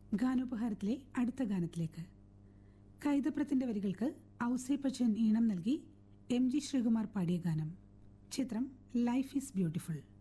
ഗാനോപഹാരത്തിലെ അടുത്ത ഗാനത്തിലേക്ക്. കൈതപ്രത്തിന്റെ വരികൾക്ക് ഔസേപ്പച്ചൻ ഈണം നൽകി MG ശ്രീകുമാർ പാടിയ ഗാനം. ചിത്രം ലൈഫ് ഈസ് ബ്യൂട്ടിഫുൾ.